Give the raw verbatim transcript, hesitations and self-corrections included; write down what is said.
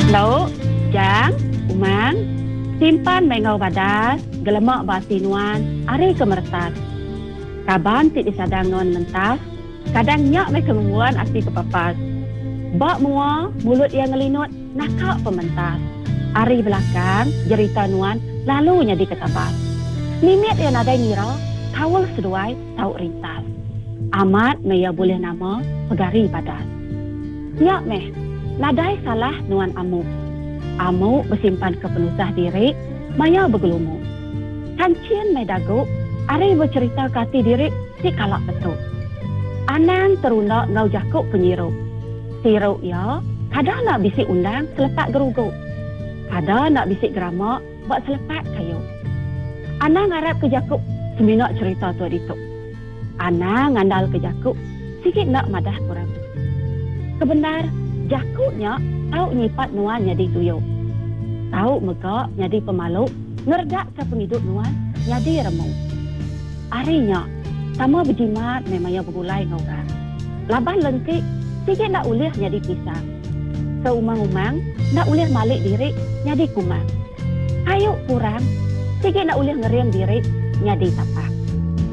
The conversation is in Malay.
Lauk, jang, umang, simpan mengau badas, gelemak basinuan, ari kemertas. Kaban tik disadang nuan mentas, kadang nyak me kemungguan asli kepapas. Bak mua, mulut yang ngelinut, nakak pementas. Ari belakang, jerita nuan, lalu nyadi ketabas. Mimit yang ada ngira, kawal seduai, tau rintas. Amat meya boleh nama, pegari badas. Nyak meh, nadai salah nuan amuk. Amuk bersimpan kepenusah diri, maya bergelumuk. Kancien me daguk, ari bercerita kati diri, si kalak betul. Anang terunak ngau jakuk penyiruk. Siruk ya, kadang nak bisik undang selepak geruguk. Kadang nak bisik geramak, buat selepak kayu. Anang harap ke jakuk, seminak cerita tu itu. Anang ngandal ke jakuk, sikit nak madah kurang. Kebenar, jakuknya tahu nyipat nuan jadi tuyuk. Tahu megak jadi pemaluk, ngerdak ke penghidup nuan jadi remuk. Arinya, sama berjimat memangnya bergulai ngorang. Laban lengkik, sikit nak ulih jadi pisang. Seumang-umang, nak ulih malik diri jadi kumang. Ayuk kurang, sikit nak ulih ngeriam diri jadi tapak.